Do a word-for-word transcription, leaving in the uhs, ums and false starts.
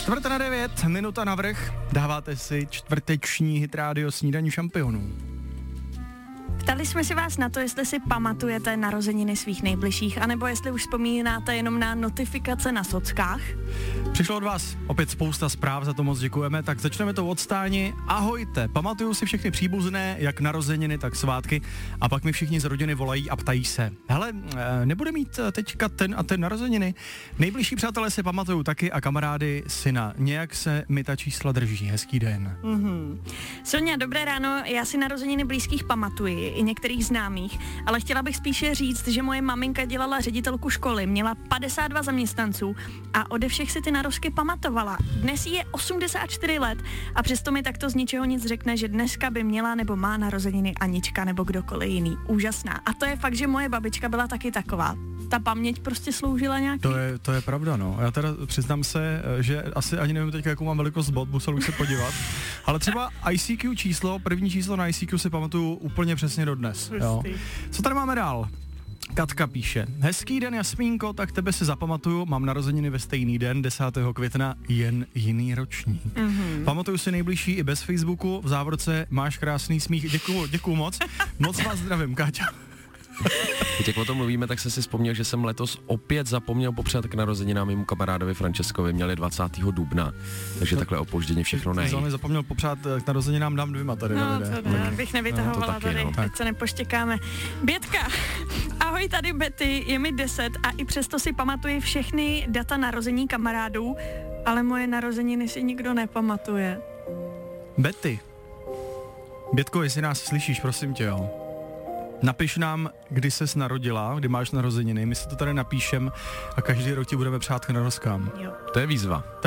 Čtvrtá na devět, minuta navrch, dáváte si čtvrteční hit rádio Snídaní šampionů. Ptali jsme si vás na to, jestli si pamatujete narozeniny svých nejbližších, anebo jestli už vzpomínáte jenom na notifikace na sockách. Přišlo od vás opět spousta zpráv, za to moc děkujeme, tak začneme to od Stáni. Ahojte, pamatuju si všechny příbuzné, jak narozeniny, tak svátky, a pak mi všichni z rodiny volají a ptají se. Hele, nebude mít teďka ten a ten narozeniny? Nejbližší přátelé si pamatuju taky a kamarády syna. Nějak se mi ta čísla drží. Hezký den. Mm-hmm. Sonja, dobré ráno, já si narozeniny blízkých pamatuji, i některých známých, ale chtěla bych spíše říct, že moje maminka dělala ředitelku školy, měla padesát dva zaměstnanců a ode všech si ty narozky pamatovala. Dnes jí je osmdesát čtyři let a přesto mi takto z ničeho nic řekne, že dneska by měla nebo má narozeniny Anička nebo kdokoliv jiný. Úžasná. A to je fakt, že moje babička byla taky taková. Ta paměť prostě sloužila nějaký. To je, to je pravda, no. Já teda přiznám se, že asi ani nevím teď, jakou mám velikost bod, musel už se podívat. Ale třeba I C Q číslo, první číslo na I C Q si pamatuju úplně přesně dodnes. Jo. Co tady máme dál? Katka píše, hezký den Jasmínko, tak tebe si zapamatuju, mám narozeniny ve stejný den, desátého května, jen jiný ročník. Mm-hmm. Pamatuju si nejbližší i bez Facebooku, v závorce máš krásný smích, děkuju, děkuju moc, moc vás zdravím, Káťa. Teď jak o tom mluvíme, tak jsem si vzpomněl, že jsem letos opět zapomněl popřát k narozeninám mému kamarádovi Franceskovi, měli dvacátého dubna, takže to, takhle opožděně všechno nej. Jsem zapomněl popřát k narozeninám nám dvěma tady. No, to ne, bych nevytahovala no, taky, tady, no. teď se nepoštěkáme. Bětka, ahoj, tady Betty, je mi deset a i přesto si pamatuji všechny data narození kamarádů, ale moje narozeniny si nikdo nepamatuje. Betty, Bětko, jestli nás slyšíš, prosím tě, jo. Napiš nám, kdy ses narodila, kdy máš narozeniny, my si to tady napíšem a každý rok ti budeme přát k narozkám. Jo. To je výzva.